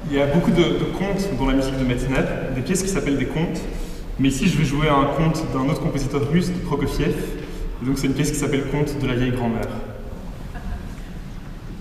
Il y a beaucoup de contes dans la musique de Metineb, des pièces qui s'appellent des contes. Mais ici, je vais jouer un conte d'un autre compositeur russe, de Prokofiev. Et donc, c'est une pièce qui s'appelle Conte de la vieille grand-mère.